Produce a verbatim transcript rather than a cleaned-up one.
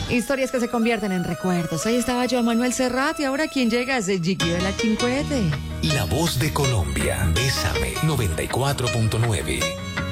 Historias que se convierten en recuerdos. Ahí estaba Joan Manuel Serrat y ahora quien llega es el Gigi de la Chincuete. La voz de Colombia, Bésame noventa y cuatro punto nueve.